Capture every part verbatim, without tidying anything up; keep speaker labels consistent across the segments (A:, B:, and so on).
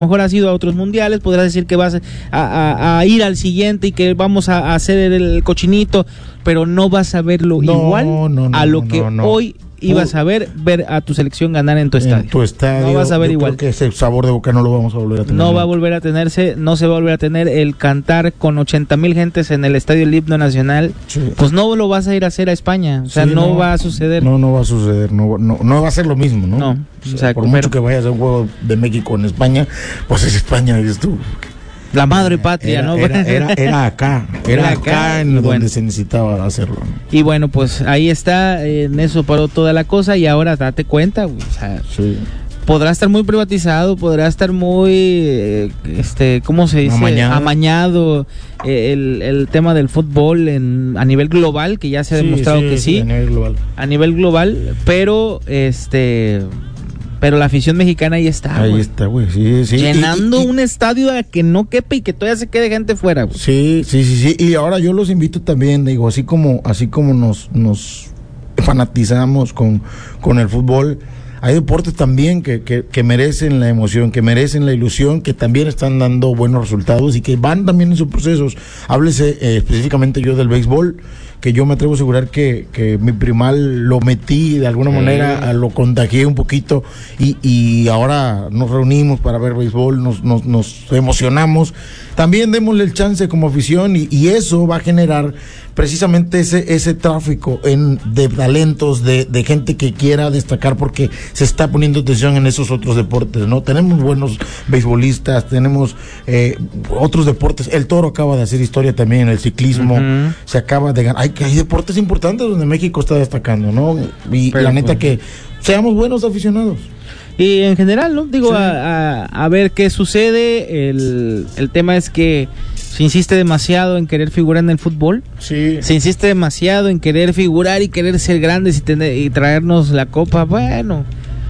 A: mejor has ido a otros mundiales, podrás decir que vas a, a, a ir al siguiente y que vamos a, a hacer el cochinito, pero no vas a verlo no, igual no, no, a lo que no, no. hoy ibas a ver, ver a tu selección ganar en tu estadio.
B: En tu estadio.
A: No vas a ver
B: yo
A: igual.
B: Creo que ese sabor de boca no lo vamos a volver a tener.
A: No va a volver a tenerse, no se va a volver a tener el cantar con ochenta mil gentes en el estadio el himno nacional. Sí. Pues no lo vas a ir a hacer a España. O sea, sí, no, no va a suceder.
B: No, no va a suceder. No, no, no va a ser lo mismo, ¿no?
A: No.
B: O sea, o sea, por mucho pero, que vayas a un juego de México en España, pues es España, dices tú.
A: La madre patria,
B: era,
A: ¿no?
B: Era, era, era acá, era, era acá, acá en donde bueno. se necesitaba hacerlo, ¿no?
A: Y bueno, pues ahí está, en eso paró toda la cosa y ahora date cuenta, o sea, sí. podrá estar muy privatizado, podrá estar muy, eh, este, ¿cómo se dice? Amañado, Amañado eh, el, el tema del fútbol en, a nivel global, que ya se ha sí, demostrado
B: sí,
A: que sí,
B: sí, a nivel global.
A: A nivel global, pero este... Pero la afición mexicana ahí está,
B: Ahí
A: wey.
B: está, güey, sí, sí.
A: Llenando
B: y, y,
A: un estadio a que no quepe y que todavía se quede gente fuera, güey.
B: Sí, sí, sí, sí. Y ahora yo los invito también, digo, así como, así como nos, nos fanatizamos con, con el fútbol, hay deportes también que, que, que merecen la emoción, que merecen la ilusión, que también están dando buenos resultados y que van también en sus procesos. Háblese eh, específicamente yo del béisbol, que yo me atrevo a asegurar que, que mi primal lo metí de alguna manera, eh. lo contagié un poquito y, y ahora nos reunimos para ver béisbol, nos, nos, nos emocionamos. También démosle el chance como afición y, y eso va a generar precisamente ese ese tráfico en, de talentos, de, de gente que quiera destacar porque se está poniendo atención en esos otros deportes, ¿no? Tenemos buenos beisbolistas, tenemos eh, otros deportes. El Toro acaba de hacer historia también en el ciclismo, uh-huh. se acaba de ganar. Hay, hay deportes importantes donde México está destacando, ¿no? Y Pero, la neta pues, que seamos buenos aficionados.
A: Y en general, ¿no? Digo, sí. a, a, a ver qué sucede. El, el tema es que se insiste demasiado en querer figurar en el fútbol.
B: Sí.
A: Se insiste demasiado en querer figurar y querer ser grandes y, tener, y traernos la copa. Bueno,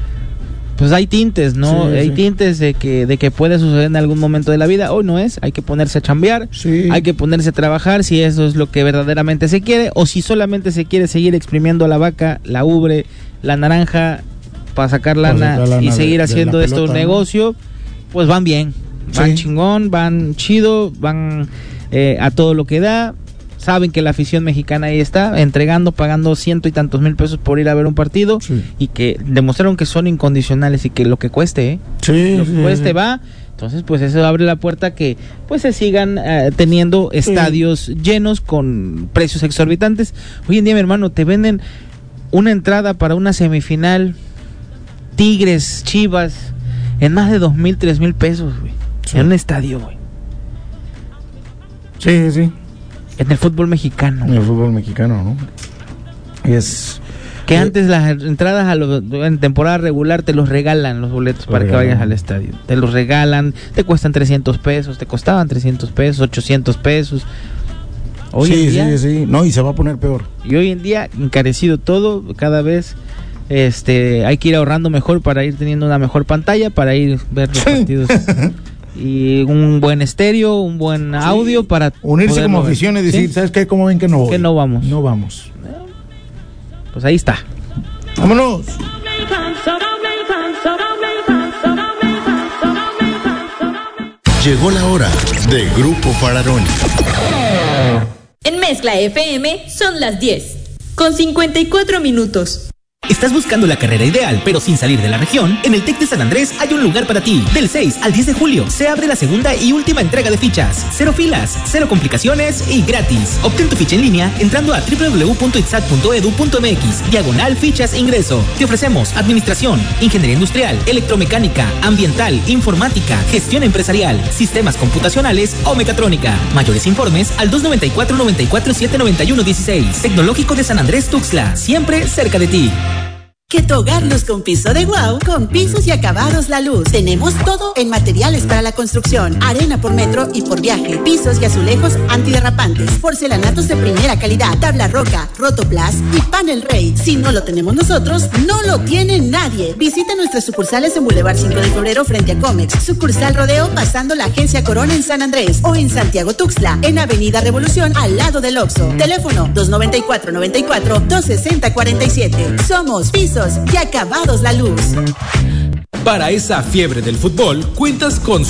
A: pues hay tintes, ¿no? Sí, hay sí. tintes de que, de que puede suceder en algún momento de la vida. Hoy no es. Hay que ponerse a chambear.
B: Sí.
A: Hay que ponerse a trabajar si eso es lo que verdaderamente se quiere. O si solamente se quiere seguir exprimiendo a la vaca, la ubre, la naranja, para sacar lana, sacar lana y seguir de, haciendo de esto un negocio, pues van bien, van sí. chingón, van chido, van eh, a todo lo que da. Saben que la afición mexicana ahí está, entregando, pagando ciento y tantos mil pesos por ir a ver un partido, sí. y que demostraron que son incondicionales y que lo que cueste, ¿eh?
B: Sí,
A: lo que
B: sí,
A: cueste
B: sí.
A: va. Entonces, pues eso abre la puerta a que pues se sigan uh, teniendo estadios sí. llenos con precios exorbitantes. Hoy en día, mi hermano, te venden una entrada para una semifinal Tigres, Chivas, en más de dos mil, tres mil pesos, güey. Sí. En un estadio, güey.
B: Sí, sí.
A: En el fútbol mexicano.
B: En el fútbol mexicano, ¿no? Es
A: que eh, antes las entradas a los, en temporada regular te los regalan los boletos para regalan. que vayas al estadio. Te los regalan, te cuestan trescientos pesos, te costaban trescientos pesos, ochocientos pesos.
B: Hoy sí, en día, sí, sí. No, y se va a poner peor.
A: Y hoy en día, encarecido todo, cada vez este hay que ir ahorrando mejor para ir teniendo una mejor pantalla, para ir a ver los sí. partidos. Y un buen estéreo, un buen audio sí. para
B: unirse como afición y decir, ¿sí? ¿sabes qué? ¿Cómo ven que no voy?
A: Que no vamos.
B: No vamos.
A: Pues ahí está.
B: ¡Vámonos!
C: Llegó la hora de Grupo Fararoni.
D: En Mezcla F M son las diez, con cincuenta y cuatro minutos.
E: ¿Estás buscando la carrera ideal, pero sin salir de la región? En el TEC de San Andrés hay un lugar para ti. Del seis al diez de julio se abre la segunda y última entrega de fichas. Cero filas, cero complicaciones y gratis. Obtén tu ficha en línea entrando a doble u doble u doble u punto itzac punto edu punto m x, diagonal fichas e ingreso. Te ofrecemos administración, ingeniería industrial, electromecánica, ambiental, informática, gestión empresarial, sistemas computacionales o mecatrónica. Mayores informes al dos noventa y cuatro, noventa y cuatro, siete noventa y uno, dieciséis. Tecnológico de San Andrés Tuxtla, siempre cerca de ti.
F: Que tu hogar luz con piso de Guau, con pisos y acabados La Luz. Tenemos todo en materiales para la construcción, arena por metro y por viaje, pisos y azulejos antiderrapantes, porcelanatos de primera calidad, tabla roca, rotoplas y panel rey. Si no lo tenemos nosotros, no lo tiene nadie. Visita nuestras sucursales en Boulevard cinco de febrero frente a Comex, sucursal Rodeo pasando la agencia Corona en San Andrés o en Santiago Tuxtla, en Avenida Revolución al lado del Oxxo. Teléfono dos noventa y cuatro, noventa y cuatro, dos sesenta, cuarenta y siete. Somos pisos y acabados La Luz.
G: Para esa fiebre del fútbol, cuentas con